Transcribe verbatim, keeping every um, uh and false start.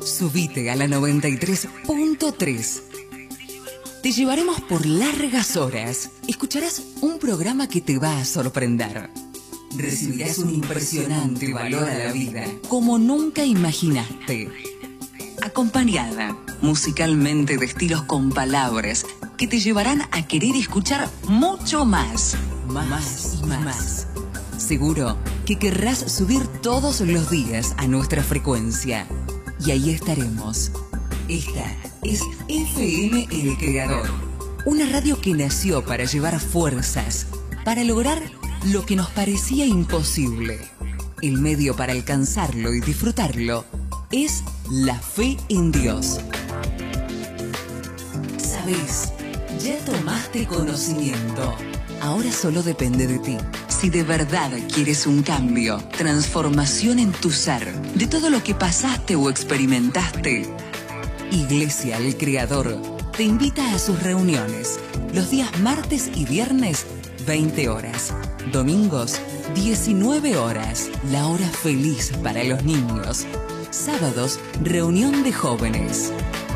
Subite a la noventa y tres punto tres. Te llevaremos por largas horas. Escucharás un programa que te va a sorprender. Recibirás un impresionante valor a la vida, como nunca imaginaste. Acompañada musicalmente de estilos con palabras que te llevarán a querer escuchar mucho más. Más y más. Seguro que querrás subir todos los días a nuestra frecuencia. Y ahí estaremos. Esta es F M El Creador, una radio que nació para llevar fuerzas, para lograr lo que nos parecía imposible. El medio para alcanzarlo y disfrutarlo es la fe en Dios. ¿Sabés? Ya tomaste conocimiento. Ahora solo depende de ti. Si de verdad quieres un cambio, transformación en tu ser, de todo lo que pasaste o experimentaste, Iglesia El Creador te invita a sus reuniones los días martes y viernes, veinte horas. Domingos, diecinueve horas, la hora feliz para los niños. Sábados, reunión de jóvenes.